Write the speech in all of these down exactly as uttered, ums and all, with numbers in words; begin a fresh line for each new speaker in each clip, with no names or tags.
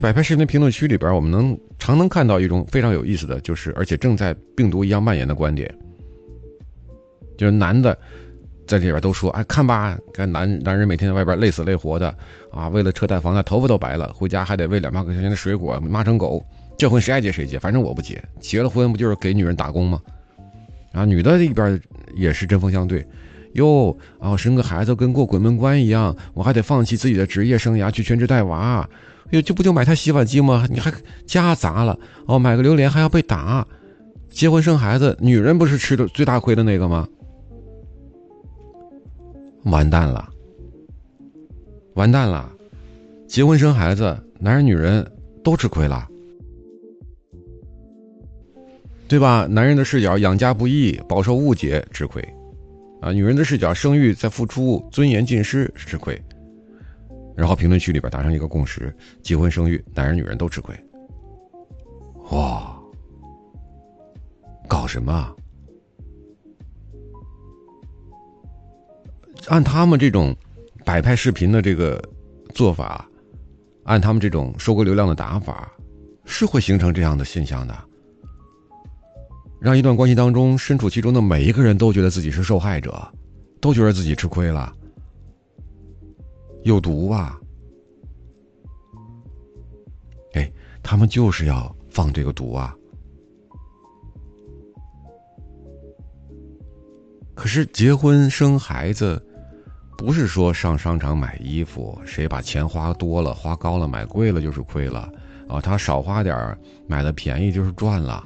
摆拍视频评论区里边，我们能常能看到一种非常有意思的，就是而且正在病毒一样蔓延的观点，就是男的在这边都说，哎，看吧，看男男人每天在外边累死累活的啊，为了车贷房贷头发都白了，回家还得为两百块钱的水果骂成狗，这婚谁爱结谁结，反正我不结，结了婚不就是给女人打工吗？啊，女的一边也是针锋相对，哟啊，生个孩子跟过鬼门关一样，我还得放弃自己的职业生涯去全职带娃。哟，这不就买台洗碗机吗？你还家砸了哦，买个榴莲还要被打，结婚生孩子，女人不是吃的最大亏的那个吗？完蛋了，完蛋了！结婚生孩子，男人女人都吃亏了，对吧？男人的视角养家不易，饱受误解，吃亏啊；女人的视角生育在付出，尊严尽失，吃亏。然后评论区里边达成一个共识：结婚生育，男人女人都吃亏。哇，搞什么啊？按他们这种摆拍视频的这个做法，按他们这种收割流量的打法，是会形成这样的现象的，让一段关系当中身处其中的每一个人都觉得自己是受害者，都觉得自己吃亏了，有毒啊！哎，他们就是要放这个毒啊！可是结婚生孩子，不是说上商场买衣服，谁把钱花多了、花高了、买贵了就是亏了啊，他少花点买的便宜就是赚了。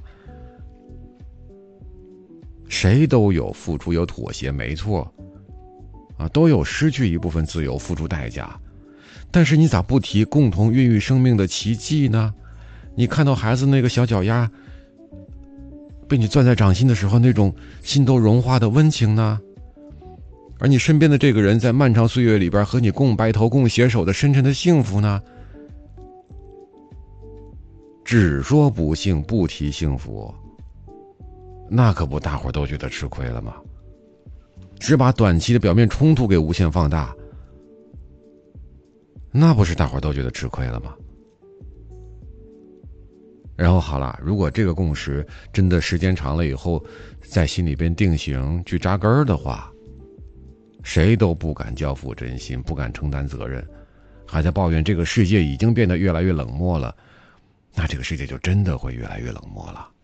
谁都有付出有妥协，没错啊，都有失去一部分自由付出代价。但是你咋不提共同孕育生命的奇迹呢？你看到孩子那个小脚丫被你攥在掌心的时候，那种心都融化的温情呢？而你身边的这个人在漫长岁月里边和你共白头共携手的深沉的幸福呢？只说不幸不提幸福，那可不大伙都觉得吃亏了吗？只把短期的表面冲突给无限放大，那不是大伙都觉得吃亏了吗？然后好了，如果这个共识真的时间长了以后在心里边定型去扎根儿的话，谁都不敢交付真心，不敢承担责任，还在抱怨这个世界已经变得越来越冷漠了，那这个世界就真的会越来越冷漠了。